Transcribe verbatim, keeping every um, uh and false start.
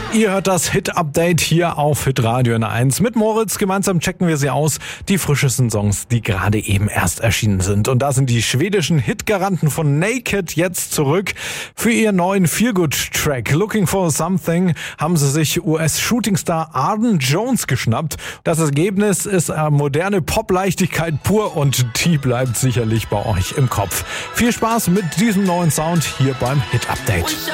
Ihr hört das Hit-Update hier auf Hitradio N eins. Mit Moritz gemeinsam checken wir sie aus, die frischesten Songs, die gerade eben erst erschienen sind. Und da sind die schwedischen Hitgaranten von Naked jetzt zurück. Für ihren neuen Feelgood-Track Looking for Something haben sie sich U S-Shootingstar Arden Jones geschnappt. Das Ergebnis ist moderne Pop-Leichtigkeit pur und die bleibt sicherlich bei euch im Kopf. Viel Spaß mit diesem neuen Sound hier beim Hit-Update.